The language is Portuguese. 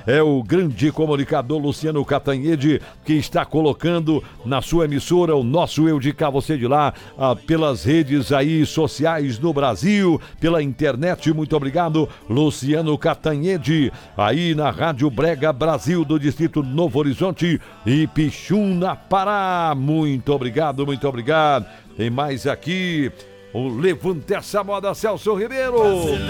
é o grande comunicador Luciano Catanhede, que está colocando na sua emissora o nosso Eu de Cá, você de lá, pelas redes aí sociais no Brasil, pela internet. Muito obrigado, Luciano Catanhede, aí na Rádio Brega Brasil do Distrito Novo Horizonte e Pixuna, Pará. Muito obrigado, muito obrigado. Tem mais aqui o Levante essa Moda, Celso Ribeiro.